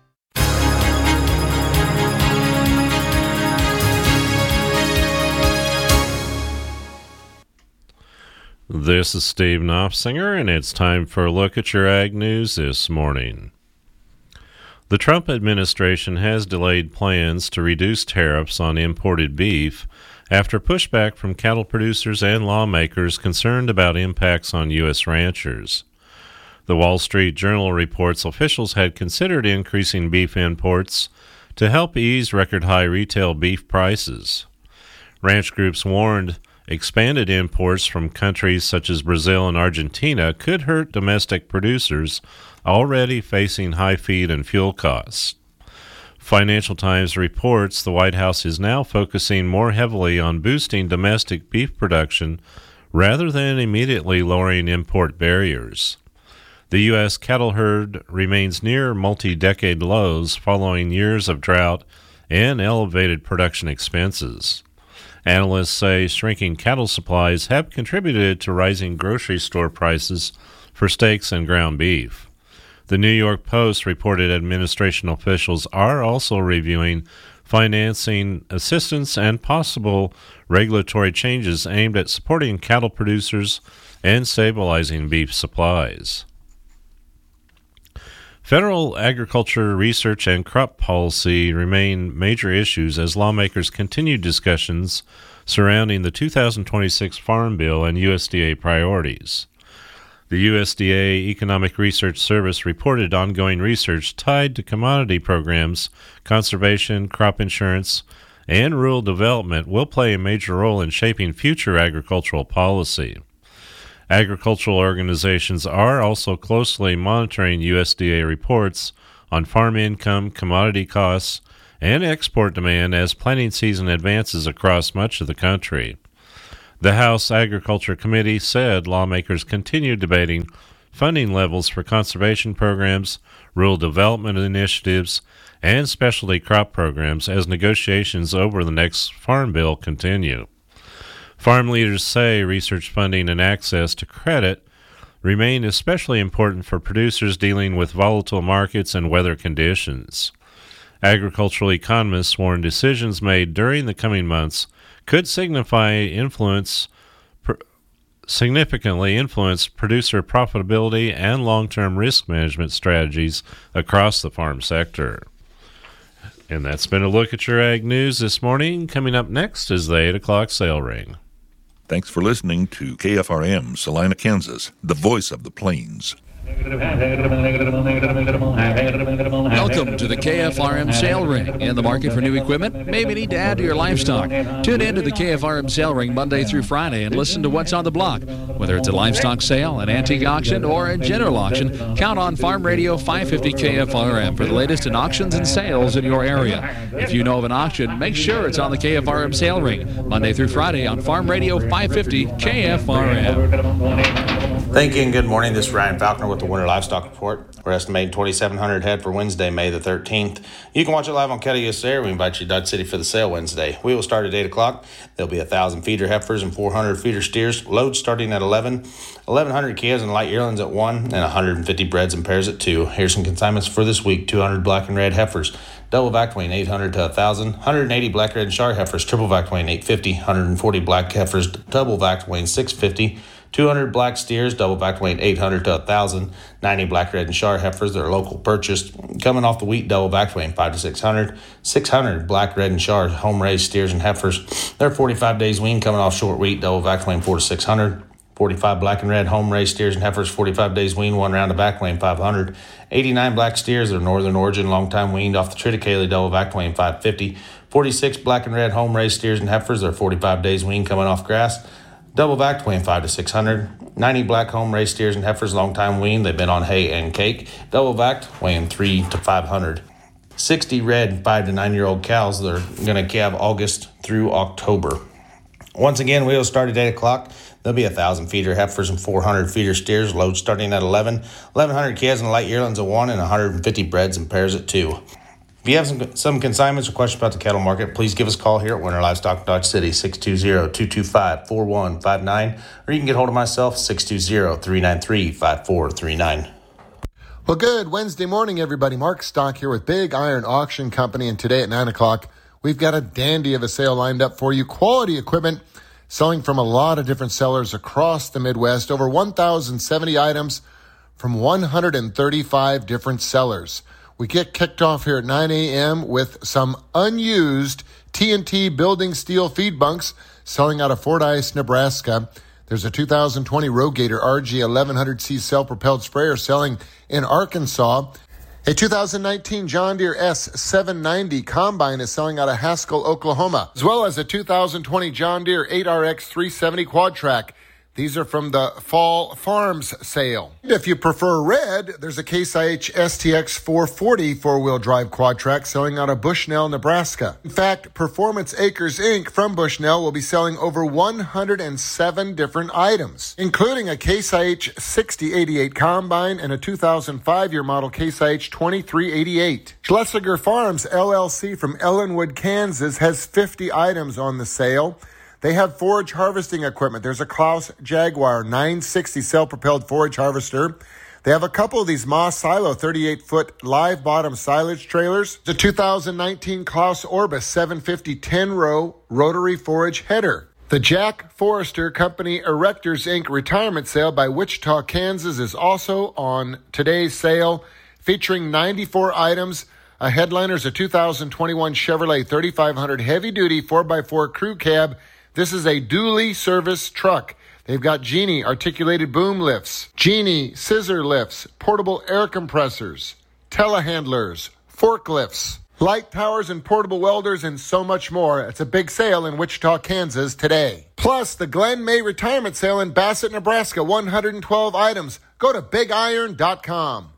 This is Steve Knopfsinger, and it's time for a look at your ag news this morning. The Trump administration has delayed plans to reduce tariffs on imported beef after pushback from cattle producers and lawmakers concerned about impacts on U S ranchers. The Wall Street Journal reports officials had considered increasing beef imports to help ease record-high retail beef prices. Ranch groups warned expanded imports from countries such as Brazil and Argentina could hurt domestic producers already facing high feed and fuel costs. Financial Times reports the White House is now focusing more heavily on boosting domestic beef production rather than immediately lowering import barriers. The U S cattle herd remains near multi-decade lows following years of drought and elevated production expenses. Analysts say shrinking cattle supplies have contributed to rising grocery store prices for steaks and ground beef. The New York Post reported administration officials are also reviewing financing assistance and possible regulatory changes aimed at supporting cattle producers and stabilizing beef supplies. Federal agriculture research and crop policy remain major issues as lawmakers continue discussions surrounding the two thousand twenty-six Farm Bill and U S D A priorities. The U S D A Economic Research Service reported ongoing research tied to commodity programs, conservation, crop insurance, and rural development will play a major role in shaping future agricultural policy. Agricultural organizations are also closely monitoring U S D A reports on farm income, commodity costs, and export demand as planting season advances across much of the country. The House Agriculture Committee said lawmakers continue debating funding levels for conservation programs, rural development initiatives, and specialty crop programs as negotiations over the next Farm Bill continue. Farm leaders say research funding and access to credit remain especially important for producers dealing with volatile markets and weather conditions. Agricultural economists warn decisions made during the coming months could signify influence, pr- significantly influence producer profitability and long-term risk management strategies across the farm sector. And that's been a look at your ag news this morning. Coming up next is the eight o'clock sale ring. Thanks for listening to K F R M, Salina, Kansas, the voice of the plains. Welcome to the K F R M Sale Ring. In the market for new equipment? Maybe need to add to your livestock. Tune in to the K F R M Sale Ring Monday through Friday and listen to what's on the block. Whether it's a livestock sale, an antique auction, or a general auction, count on Farm Radio five fifty K F R M for the latest in auctions and sales in your area. If you know of an auction, make sure it's on the K F R M Sale Ring Monday through Friday on Farm Radio five fifty K F R M. Thank you and good morning. This is Ryan Falconer with the Winter Livestock Report. We're estimating twenty-seven hundred head for Wednesday, May the thirteenth. You can watch it live on Kettle U S A. We invite you to Dodge City for the sale Wednesday. We will start at eight o'clock. There'll be one thousand feeder heifers and four hundred feeder steers. Loads starting at eleven. eleven hundred calves and light yearlings at one, and one hundred fifty breds and pairs at two. Here's some consignments for this week. two hundred black and red heifers, double vac weighing eight hundred to one thousand. one hundred eighty black, red, and Shar heifers, triple vac weighing eight fifty. one hundred forty black heifers, double vac weighing six fifty. two hundred black steers, double vac weighing eight hundred to one thousand. ninety black, red, and Shar heifers that are local purchased. Coming off the wheat, double vac weighing five to six hundred. six hundred black, red, and Shar home raised steers and heifers. They're forty-five days wean, coming off short wheat, double vac weighing four to six hundred. forty-five black and red home raised steers and heifers, forty-five days wean, one round of vac weighing five hundred. eighty-nine black steers that are northern origin, long time weaned off the Triticale, double vac weighing five fifty. forty-six black and red home raised steers and heifers, they're forty-five days wean, coming off grass. Double vac weighing five to six hundred. ninety black home raised steers and heifers, long time weaned. They've been on hay and cake. Double vac weighing three to five hundred. sixty red five to nine year old cows that are going to calve August through October. Once again, we will start at eight o'clock. There'll be one thousand feeder heifers and four hundred feeder steers, load starting at eleven, eleven hundred calves and light yearlings at one, and one hundred fifty breds and pairs at two. If you have some, some consignments or questions about the cattle market, please give us a call here at Winter Livestock Dodge City, six two zero, two two five, four one five nine, or you can get hold of myself, six two zero, three nine three, five four three nine. Well, good Wednesday morning, everybody. Mark Stock here with Big Iron Auction Company, and today at nine o'clock, we've got a dandy of a sale lined up for you. Quality equipment selling from a lot of different sellers across the Midwest, over one thousand seventy items from one hundred thirty-five different sellers. We get kicked off here at nine a.m. with some unused T N T building steel feed bunks selling out of Fordyce, Nebraska. There's a two thousand twenty Rogator R G eleven hundred C self-propelled sprayer selling in Arkansas. A two thousand nineteen John Deere S seven ninety combine is selling out of Haskell, Oklahoma, as well as a two thousand twenty John Deere eight R X three seventy quad track. These are from the Fall Farms sale. If you prefer red, there's a Case I H S T X four forty four-wheel drive quad track selling out of Bushnell, Nebraska. In fact, Performance Acres Incorporated from Bushnell will be selling over one hundred seven different items, including a Case I H sixty eighty-eight combine and a two thousand five year model Case I H twenty-three eighty-eight. Schlesinger Farms L L C from Ellenwood, Kansas has fifty items on the sale. They have forage harvesting equipment. There's a Klaus Jaguar nine sixty self-propelled forage harvester. They have a couple of these Moss Silo thirty-eight foot live bottom silage trailers. The two thousand nineteen Klaus Orbis seven fifty ten row rotary forage header. The Jack Forrester Company Erectors Incorporated retirement sale by Wichita, Kansas is also on today's sale, featuring ninety-four items. A headliner is a two thousand twenty-one Chevrolet thirty-five hundred heavy-duty four by four crew cab. This is a dually service truck. They've got Genie articulated boom lifts, Genie scissor lifts, portable air compressors, telehandlers, forklifts, light towers and portable welders, and so much more. It's a big sale in Wichita, Kansas today. Plus, the Glen May retirement sale in Bassett, Nebraska, one hundred twelve items. Go to big iron dot com.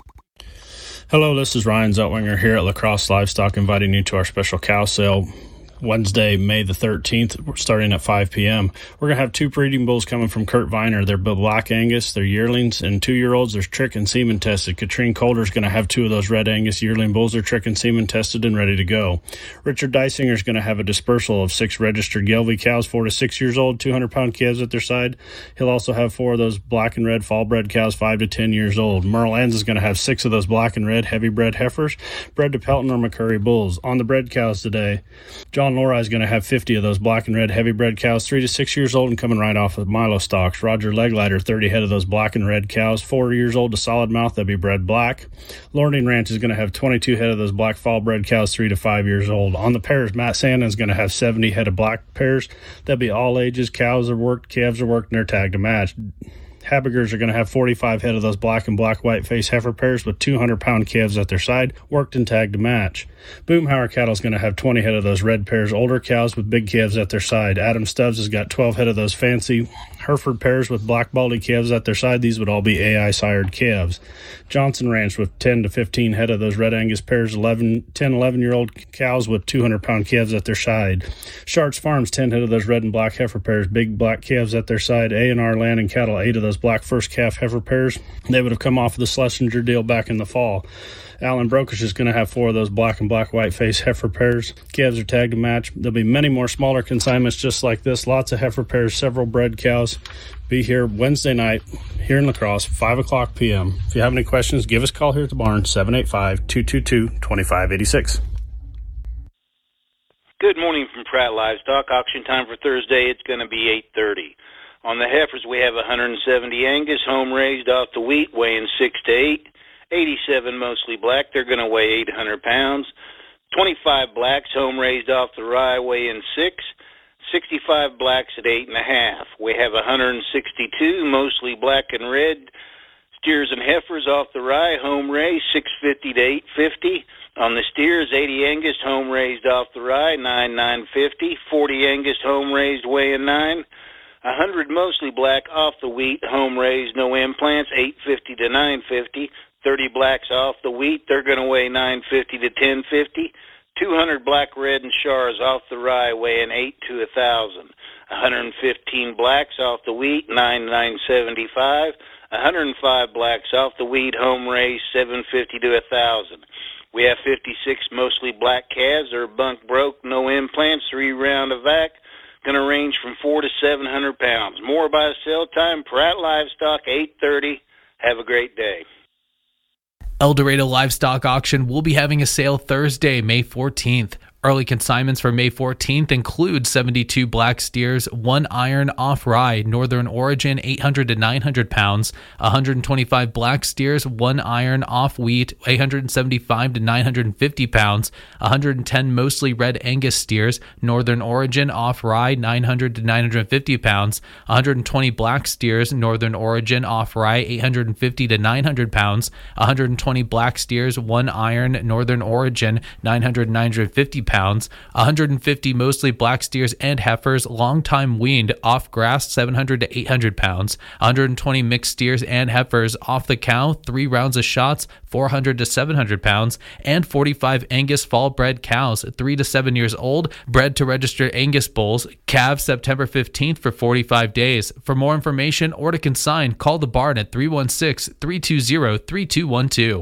Hello, this is Ryan Zeltwinger here at La Crosse Livestock, inviting you to our special cow sale Wednesday, May the thirteenth, starting at five p.m. We're going to have two breeding bulls coming from Kurt Viner. They're Black Angus, they're yearlings, and two-year-olds. There's trick and semen tested. Katrine Calder's going to have two of those Red Angus yearling bulls. They're trick and semen tested and ready to go. Richard Dysinger's going to have a dispersal of six registered Gelbvieh cows, four to six years old, two hundred pound calves at their side. He'll also have four of those black and red fall-bred cows, five to ten years old. Merle Anns is going to have six of those black and red heavy-bred heifers, bred to Pelton or McCurry bulls. On the bred cows today, John Lori is going to have fifty of those black and red heavy bred cows, three to six years old and coming right off of Milo stocks. Roger Leglighter, thirty head of those black and red cows, four years old to solid mouth, they'll be bred black. Lorning Ranch is going to have twenty-two head of those black fall bred cows, three to five years old. On the pairs, Matt Sandin is going to have seventy head of black pairs. They'll be all ages. Cows are worked, calves are worked, and they're tagged to match. Habigers are going to have forty-five head of those black and black white face heifer pairs with two hundred pound calves at their side, worked and tagged to match. Boomhauer Cattle is going to have twenty head of those red pairs, older cows with big calves at their side. Adam Stubbs has got twelve head of those fancy Hereford pairs with black baldy calves at their side. These would all be A I sired calves. Johnson Ranch with ten to fifteen head of those Red Angus pairs, eleven, ten, eleven year old cows with two hundred pound calves at their side. Sharks Farms, ten head of those red and black heifer pairs, big black calves at their side. A and R Land and Cattle, eight of those black first calf heifer pairs. They would have come off of the Schlesinger deal back in the fall. Allen Brokish is going to have four of those black and black white face heifer pairs. Calves are tagged to match. There'll be many more smaller consignments just like this. Lots of heifer pairs, several bred cows. Be here Wednesday night here in La Crosse, five o'clock p.m. If you have any questions, give us a call here at the barn, seven eight five, two two two, two five eight six. Good morning from Pratt Livestock. Auction time for Thursday, it's going to be eight thirty. On the heifers, we have one hundred seventy Angus, home raised off the wheat, weighing six to eight. eighty-seven mostly black, they're going to weigh eight hundred pounds. twenty-five blacks, home raised off the rye, weighing six. sixty-five blacks at eight and a half. We have one hundred sixty-two, mostly black and red, steers and heifers off the rye, home raised, six fifty to eight fifty. On the steers, eighty Angus, home raised off the rye, nine nine fifty. forty Angus, home raised, weighing nine. one hundred mostly black off the wheat, home raised, no implants, eight fifty to nine fifty. thirty blacks off the wheat. They're going to weigh nine fifty to ten fifty. two hundred black, red, and Shars off the rye weighing eight to one thousand. one hundred fifteen blacks off the wheat, nine nine seventy-five. one hundred five blacks off the wheat, home raised, seven fifty to one thousand. We have fifty-six mostly black calves. They're bunk broke, no implants, three round of vac. Going to range from four to seven hundred pounds. More by sale time. Pratt Livestock, eight thirty. Have a great day. El Dorado Livestock Auction will be having a sale Thursday, May fourteenth. Early consignments for May fourteenth include seventy-two black steers, one iron off rye, Northern Origin, eight hundred to nine hundred pounds, one hundred twenty-five black steers, one iron off wheat, eight hundred seventy-five to nine hundred fifty pounds, one hundred ten mostly red Angus steers, Northern Origin off rye, nine hundred to nine hundred fifty pounds, one hundred twenty black steers, Northern Origin off rye, eight hundred fifty to nine hundred pounds, one hundred twenty black steers, one iron, Northern Origin, nine hundred to nine hundred fifty pounds, one hundred fifty mostly black steers and heifers, long time weaned, off grass, seven hundred to eight hundred pounds, one hundred twenty mixed steers and heifers off the cow, three rounds of shots, four hundred to seven hundred pounds, and forty-five Angus fall bred cows, three to seven years old, bred to register Angus bulls, calves September fifteenth for forty-five days. For more information or to consign, call the barn at three one six, three two zero, three two one two.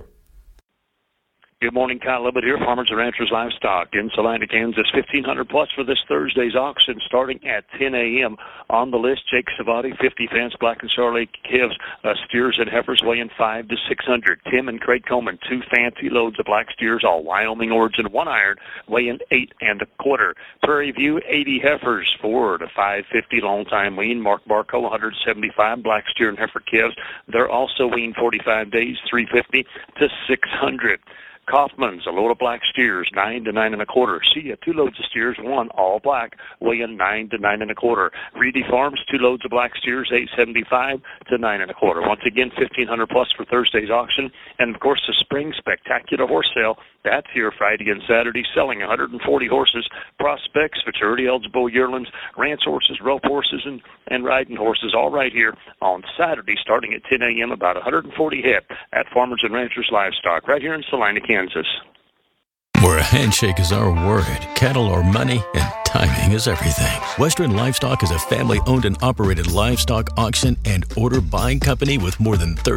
Good morning, Kyle Libet here, Farmers and Ranchers Livestock in Salina, Kansas. fifteen hundred plus for this Thursday's auction starting at ten a.m. On the list, Jake Savati, fifty fence, Black and Charlotte calves, uh, steers and heifers weighing five to six hundred. Tim and Craig Coleman, two fancy loads of black steers, all Wyoming origin, one iron, weighing eight and a quarter. Prairie View, eighty heifers, four to five fifty, long time wean. Mark Barco, one hundred seventy-five, black steer and heifer calves. They're also weaned forty-five days, three fifty to six hundred. Kaufman's, a load of black steers, nine to nine and a quarter. Sia, two loads of steers, one all black, weighing nine to nine and a quarter. Reedy Farms, two loads of black steers, eight seventy-five to nine and a quarter. Once again, fifteen hundred plus for Thursday's auction, and of course the spring spectacular horse sale. That's here Friday and Saturday, selling one hundred forty horses, prospects, maturity eligible yearlings, ranch horses, rope horses, and and riding horses, all right here on Saturday, starting at ten a.m. About one hundred forty head at Farmers and Ranchers Livestock, right here in Salina, Kansas. Where a handshake is our word, cattle are money, and timing is everything. Western Livestock is a family-owned and operated livestock auction and order buying company with more than thirty